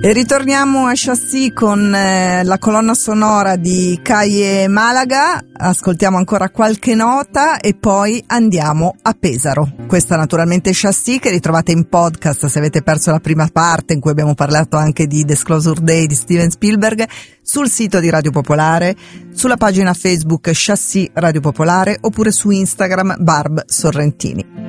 E ritorniamo a Chassis con la colonna sonora di Caie Malaga, ascoltiamo ancora qualche nota e poi andiamo a Pesaro. Questa naturalmente Chassis, che ritrovate in podcast se avete perso la prima parte in cui abbiamo parlato anche di Disclosure Day di Steven Spielberg, sul sito di Radio Popolare, sulla pagina Facebook Chassis Radio Popolare oppure su Instagram Barb Sorrentini.